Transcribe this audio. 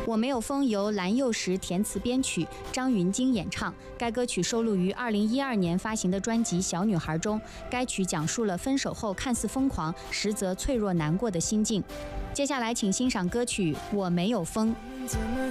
我没有疯由蓝又时填词编曲，张芸京演唱。该歌曲收录于2012年发行的专辑《小女孩》中。该曲讲述了分手后看似疯狂，实则脆弱难过的心境。接下来，请欣赏歌曲《我没有疯》。 怎么